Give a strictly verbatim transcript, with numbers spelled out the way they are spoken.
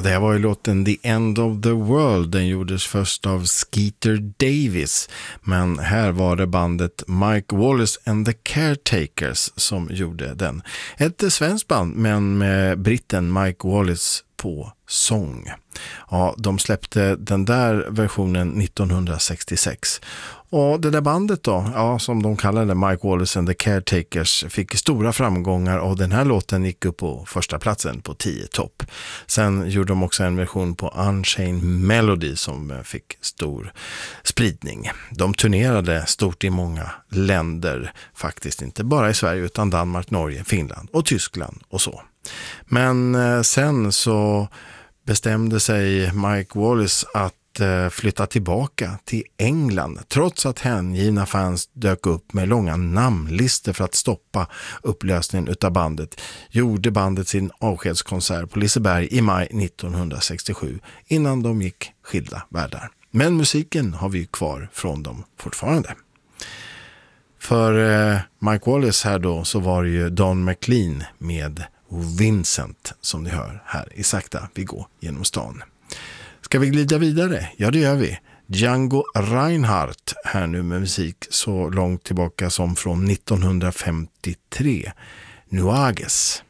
det här var ju låten The End of the World. Den gjordes först av Skeeter Davis, men här var det bandet Mike Wallace and the Caretakers som gjorde den. Ett svenskt band, men med britten Mike Wallace på sång. Ja, de släppte den där versionen nittonhundrasextiosex. Och det där bandet då, ja, som de kallade Mike Wallace and the Caretakers, fick stora framgångar och den här låten gick upp på första platsen på tio topp. Sen gjorde de också en version på Unchained Melody som fick stor spridning. De turnerade stort i många länder, faktiskt inte bara i Sverige utan Danmark, Norge, Finland och Tyskland och så. Men eh, sen så bestämde sig Mike Wallace att flytta tillbaka till England, trots att hängivna fans dök upp med långa namnlistor för att stoppa upplösningen utav bandet. Gjorde bandet sin avskedskonsert på Liseberg i maj nittonhundrasextiosju innan de gick skilda världar. Men musiken har vi kvar från dem fortfarande. För eh, Mike Wallace här då så var det ju Don McLean med Vincent som ni hör här i Sakta vi går genom stan. Ska vi glida vidare? Ja, det gör vi. Django Reinhardt här nu med musik så långt tillbaka som från nittonhundrafemtiotre. Nuages.